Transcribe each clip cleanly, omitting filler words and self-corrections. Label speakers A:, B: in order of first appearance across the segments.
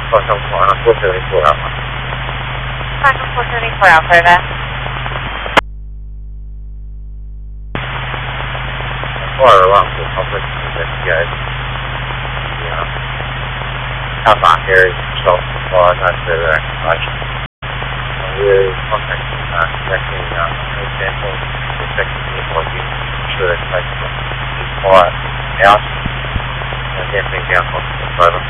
A: Falcon 474 Alpha.
B: Falcon 474 Alpha, over.
A: Fire alarm for public investigate. Car park area control supply, no further activation. We're contacting connecting example, respecting the appointment, ensure they're taking the quiet out and damping down hospital over.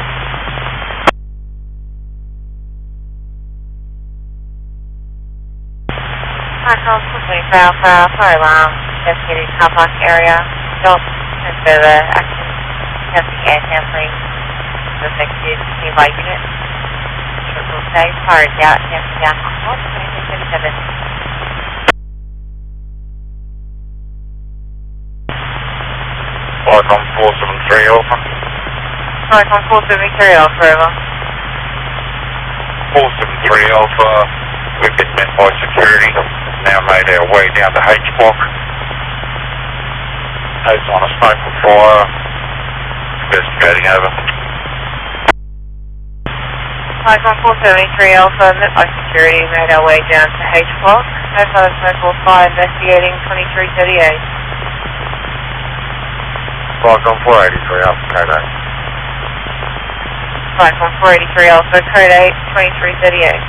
B: Falcon 474 Alpha, fire alarm, investigating car park area, don't further action, testing air sampling, affected nearby unit. Will stay, fire is out, damping down hot, 2337.
A: Falcon 473 Alpha.
B: Falcon 473 Alpha, over.
A: 473 Alpha, we've been met by security, now made our way down to H block. Has on a smoke and fire, investigating over.
B: Falcon 473 Alpha, met by security, made our way down to H block. No further smoke or fire, investigating 2338.
A: Falcon 483 Alpha, code 8.
B: Falcon 483 Alpha, code 8, 2338.